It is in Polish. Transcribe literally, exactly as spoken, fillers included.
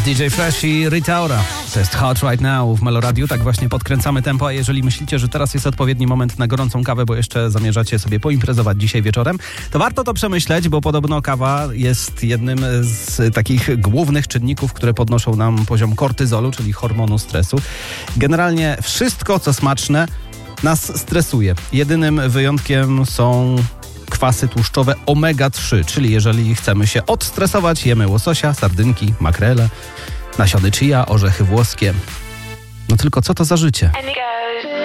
D J Fresh i Rita Ora. To jest Hot Right Now w Meloradiu. Tak właśnie podkręcamy tempo, a jeżeli myślicie, że teraz jest odpowiedni moment na gorącą kawę, bo jeszcze zamierzacie sobie poimprezować dzisiaj wieczorem, to warto to przemyśleć, bo podobno kawa jest jednym z takich głównych czynników, które podnoszą nam poziom kortyzolu, czyli hormonu stresu. Generalnie wszystko, co smaczne, nas stresuje. Jedynym wyjątkiem są kwasy tłuszczowe omega trzy, czyli jeżeli chcemy się odstresować, jemy łososia, sardynki, makrele, nasiony chia, orzechy włoskie. No tylko co to za życie?